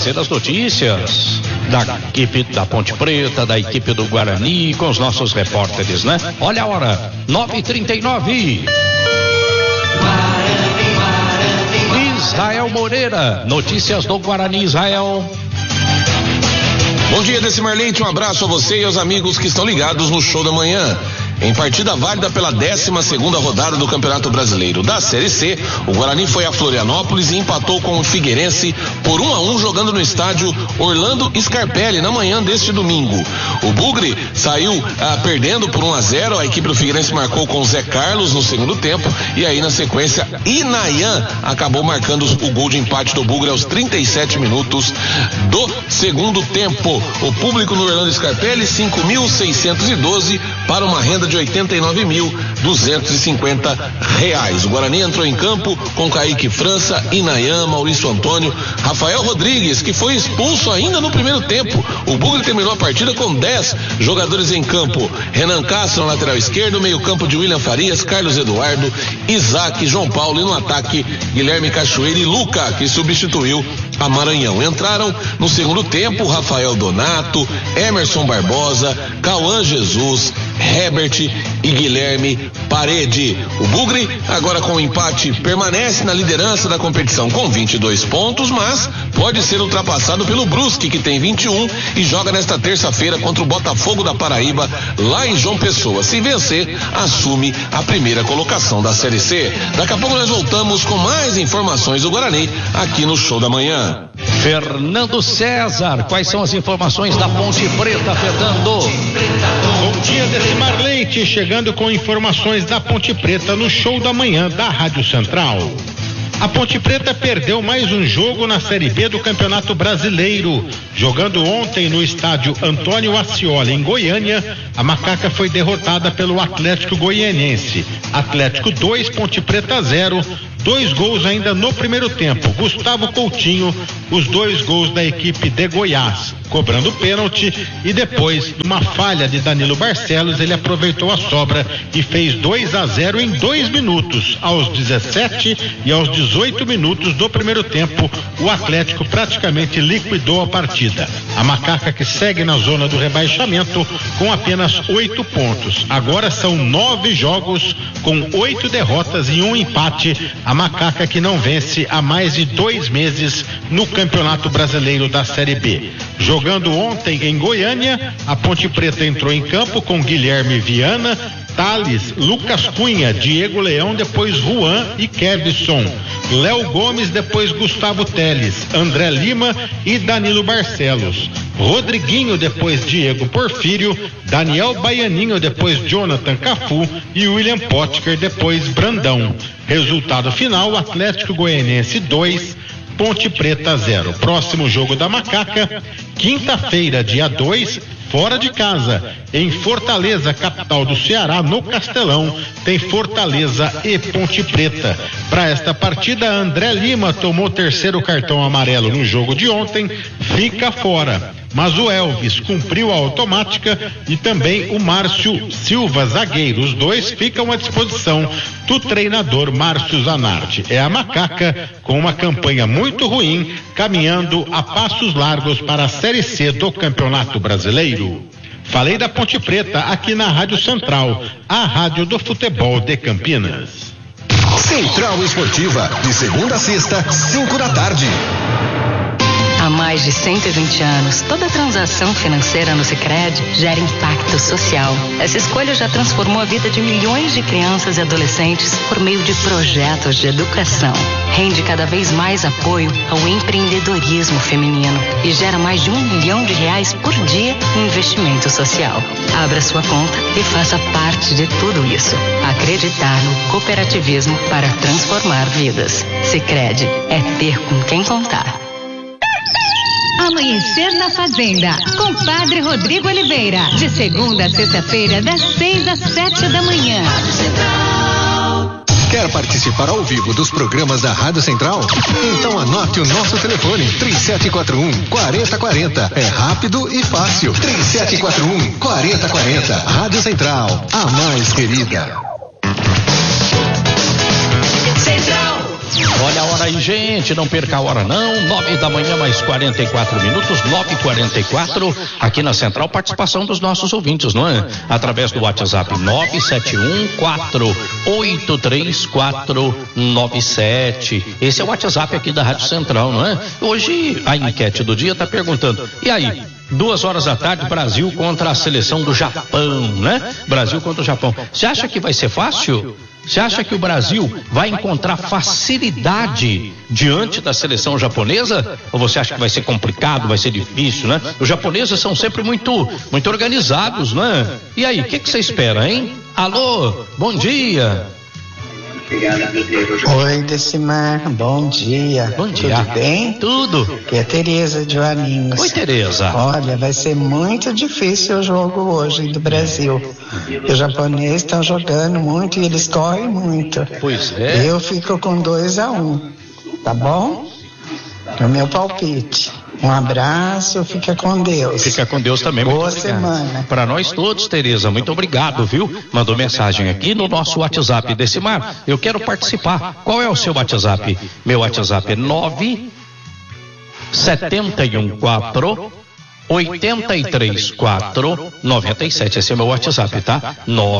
trazer as notícias da equipe da Ponte Preta, da equipe do Guarani, com os nossos repórteres, né? Olha a hora, 9h39. Israel Moreira, notícias do Guarani. Israel. Bom dia, Decimar Leite, um abraço a você e aos amigos que estão ligados no Show da Manhã. Em partida válida pela 12ª rodada do Campeonato Brasileiro da Série C, o Guarani foi a Florianópolis e empatou com o Figueirense por 1-1, jogando no estádio Orlando Scarpelli na manhã deste domingo. O Bugre saiu perdendo por 1-0, a equipe do Figueirense marcou com o Zé Carlos no segundo tempo e aí na sequência Inayan acabou marcando o gol de empate do Bugre aos 37 minutos do segundo tempo. O público no Orlando Scarpelli, 5.612 para uma renda de R$80.250. O Guarani entrou em campo com Kaique França, Inayan, Maurício Antônio, Rafael Rodrigues, que foi expulso ainda no primeiro tempo. O Bugre terminou a partida com 10 jogadores em campo: Renan Castro na lateral esquerda, meio campo de William Farias, Carlos Eduardo, Isaac, João Paulo, e no ataque Guilherme Cachoeira e Luca, que substituiu a Maranhão. Entraram no segundo tempo Rafael Donato, Emerson Barbosa, Cauã Jesus, Herbert e Guilherme Parede. O Bugre, agora com o empate, permanece na liderança da competição com 22 pontos, mas pode ser ultrapassado pelo Brusque, que tem 21 e joga nesta terça-feira contra o Botafogo da Paraíba, lá em João Pessoa. Se vencer, assume a primeira colocação da Série C. Daqui a pouco nós voltamos com mais informações do Guarani aqui no Show da Manhã. Fernando César, quais são as informações da Ponte Preta, Fernando? Bom dia, Decimar Leite, chegando com informações da Ponte Preta no Show da Manhã da Rádio Central. A Ponte Preta perdeu mais um jogo na Série B do Campeonato Brasileiro. Jogando ontem no estádio Antônio Ascioli, em Goiânia, a Macaca foi derrotada pelo Atlético Goianiense. Atlético 2, Ponte Preta 0. 2 gols ainda no primeiro tempo. Gustavo Coutinho, os 2 gols da equipe de Goiás, cobrando pênalti, e depois, numa falha de Danilo Barcelos, ele aproveitou a sobra e fez 2-0 em 2 minutos. Aos 17 e aos 18 minutos do primeiro tempo, o Atlético praticamente liquidou a partida. A Macaca, que segue na zona do rebaixamento com apenas 8 pontos. Agora são 9 jogos com 8 derrotas e 1 empate. A Macaca, que não vence há mais de 2 meses no Campeonato Brasileiro da Série B. Jogando ontem em Goiânia, a Ponte Preta entrou em campo com Guilherme Viana, Thales, Lucas Cunha, Diego Leão, depois Juan e Kevson, Léo Gomes, depois Gustavo Teles, André Lima e Danilo Barcelos, Rodriguinho, depois Diego Porfírio, Daniel Baianinho, depois Jonathan Cafu e William Potker, depois Brandão. Resultado final: Atlético Goianiense 2, Ponte Preta 0. Próximo jogo da Macaca, quinta-feira, dia 2, fora de casa, em Fortaleza, capital do Ceará, no Castelão, tem Fortaleza e Ponte Preta. Para esta partida, André Lima tomou 3º cartão amarelo no jogo de ontem, fica fora. Mas o Elvis cumpriu a automática e também o Márcio Silva, zagueiro. Os 2 ficam à disposição do treinador Márcio Zanardi. É a Macaca com uma campanha muito ruim, caminhando a passos largos para a Série C do Campeonato Brasileiro. Falei da Ponte Preta aqui na Rádio Central, a rádio do futebol de Campinas. Central Esportiva, de segunda a sexta, 5 da tarde. Há mais de 120 anos, toda transação financeira no Sicredi gera impacto social. Essa escolha já transformou a vida de milhões de crianças e adolescentes por meio de projetos de educação. Rende cada vez mais apoio ao empreendedorismo feminino e gera mais de R$1 milhão por dia em investimento social. Abra sua conta e faça parte de tudo isso. Acreditar no cooperativismo para transformar vidas. Sicredi é ter com quem contar. Amanhecer na Fazenda, com Padre Rodrigo Oliveira, de segunda a sexta-feira, das 6 às 7 da manhã. Quer participar ao vivo dos programas da Rádio Central? Então anote o nosso telefone, 3741-4040. É rápido e fácil. 3741-4040. Rádio Central, a mais querida. Central. Olha a hora aí, gente, não perca a hora não, 9 da manhã mais 44 minutos, 9h44, aqui na Central, participação dos nossos ouvintes, não é? Através do WhatsApp 971483497, esse é o WhatsApp aqui da Rádio Central, não é? Hoje a enquete do dia está perguntando, e aí? 2 horas da tarde, Brasil contra a seleção do Japão, né? Brasil contra o Japão. Você acha que vai ser fácil? Você acha que o Brasil vai encontrar facilidade diante da seleção japonesa? Ou você acha que vai ser complicado, vai ser difícil, né? Os japoneses são sempre muito organizados, né? E aí, o que você espera, hein? Alô, bom dia. Oi, Decimar, bom dia. Bom dia. Tudo bem? Tudo. Aqui é a Tereza de Valinhos. Oi, Tereza. Olha, vai ser muito difícil o jogo hoje do Brasil. Os japoneses estão jogando muito e eles correm muito. Pois é. Eu fico com 2-1, tá bom? É o meu palpite. Um abraço, fica com Deus. Fica com Deus também. Boa semana. Para nós todos, Tereza, muito obrigado, viu? Mandou mensagem aqui no nosso WhatsApp. Decimar, eu quero participar. Qual é o seu WhatsApp? Meu WhatsApp é 971483497. Esse é meu WhatsApp, tá?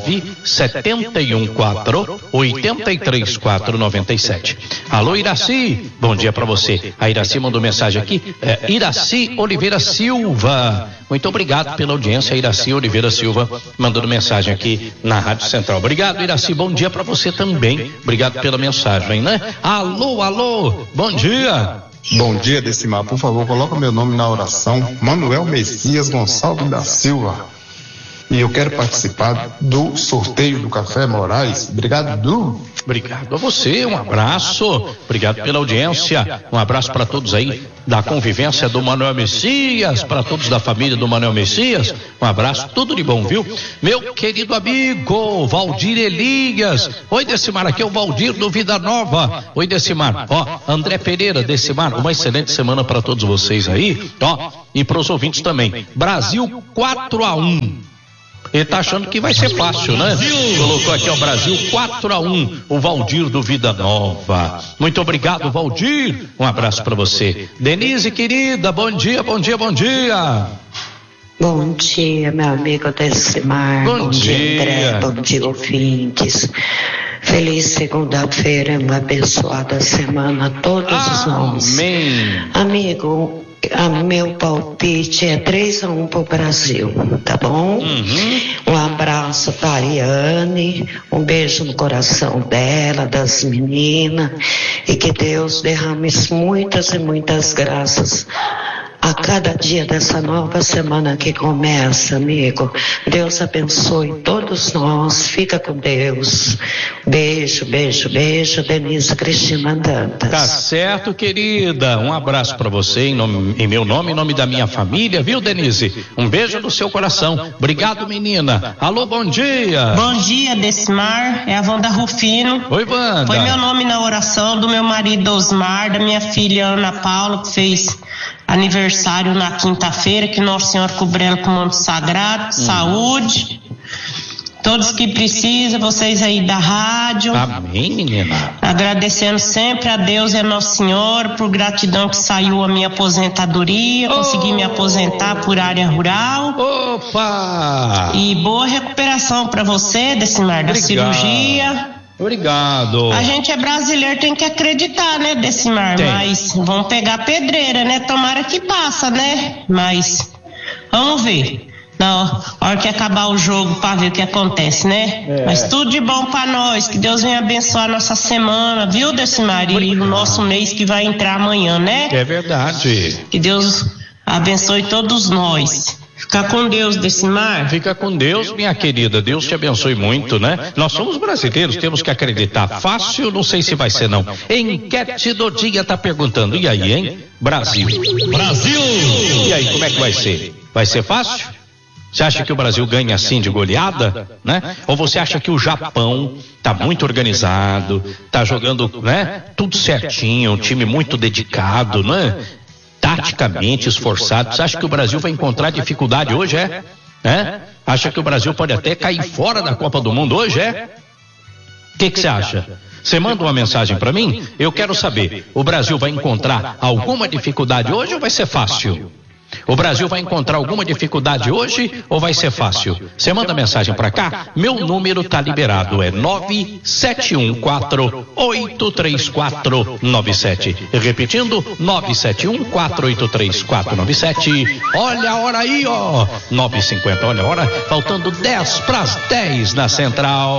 971483497. Alô, Iraci, bom dia pra você. A Iraci mandou mensagem aqui, Iraci Oliveira Silva. Muito obrigado pela audiência, Iraci Oliveira Silva, mandando mensagem aqui na Rádio Central. Obrigado, Iraci, bom dia pra você também. Obrigado pela mensagem, né? Alô, bom dia. Bom dia, Decimar. Por favor, coloca meu nome na oração. Manuel Messias Gonçalves da Silva. E eu quero participar do sorteio do Café Moraes. Obrigado, Du. Obrigado a você, um abraço. Obrigado pela audiência. Um abraço para todos aí da convivência do Manuel Messias, para todos da família do Manuel Messias. Um abraço, tudo de bom, viu? Meu querido amigo Valdir Elias. Oi, Decimar, aqui é o Valdir do Vida Nova. Oi, Decimar. André Pereira, Decimar, uma excelente semana para todos vocês aí, e para os ouvintes também. Brasil 4-1. Ele tá achando que vai ser fácil, né? Colocou aqui, Brasil 4-1, o Valdir do Vida Nova. Muito obrigado, Valdir. Um abraço para você. Denise, querida, bom dia. Bom dia, meu amigo Decimar. Bom dia, André. Bom dia, ouvintes. Feliz segunda-feira, uma abençoada semana a todos nós. Amém. Amigo, meu palpite é 3-1 pro Brasil, tá bom? Um abraço para a Ariane, um beijo no coração dela, das meninas, e que Deus derrame muitas e muitas graças a cada dia dessa nova semana que começa, amigo. Deus abençoe todos nós, fica com Deus. Beijo, Denise Cristina Dantas. Tá certo, querida. Um abraço para você em meu nome, em nome da minha família, viu, Denise? Um beijo no seu coração. Obrigado, menina. Alô, bom dia. Bom dia, Decimar. É a Wanda Rufino. Oi, Wanda. Foi meu nome na oração do meu marido Osmar, da minha filha Ana Paula, que fez aniversário na quinta-feira, que Nosso Senhor cubra ela com o manto sagrado, saúde, todos que precisam, vocês aí da rádio. Amém, menina. Agradecendo sempre a Deus e a Nosso Senhor por gratidão que saiu a minha aposentadoria, consegui me aposentar por área rural. Opa! E boa recuperação para você, Decimar, da cirurgia. Obrigado. A gente é brasileiro, tem que acreditar, né, Decimar? Mas vamos pegar pedreira, né? Tomara que passa, né? Mas vamos ver. Na hora que acabar o jogo para ver o que acontece, né? Mas tudo de bom para nós. Que Deus venha abençoar a nossa semana, viu, Decimar? E o nosso mês que vai entrar amanhã, né? É verdade. Que Deus abençoe todos nós. Fica com Deus, Decimar. Fica com Deus, minha querida. Deus te abençoe muito, né? Nós somos brasileiros, temos que acreditar. Fácil, não sei se vai ser, não. Enquete do dia tá perguntando. E aí, hein? Brasil. E aí, como é que vai ser? Vai ser fácil? Você acha que o Brasil ganha assim de goleada, né? Ou você acha que o Japão tá muito organizado, tá jogando, né? Tudo certinho, um time muito dedicado, né? Taticamente esforçado. Você acha que o Brasil vai encontrar dificuldade hoje, Acha que o Brasil pode até cair fora da Copa do Mundo hoje, O que você acha? Você manda uma mensagem para mim, eu quero saber, o Brasil vai encontrar alguma dificuldade hoje ou vai ser fácil? O Brasil vai encontrar alguma dificuldade hoje ou vai ser fácil? Você manda mensagem para cá, meu número tá liberado, é 971483497. Repetindo, 971483497. Olha a hora aí, ó, 9h50, olha a hora, faltando 10 para as 10 na Central.